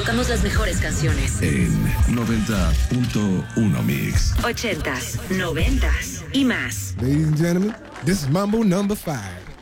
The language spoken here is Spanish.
tocamos las mejores canciones. En 90.1 Mix. 80s, 90s y más. Ladies and gentlemen, this is Mambo number 5.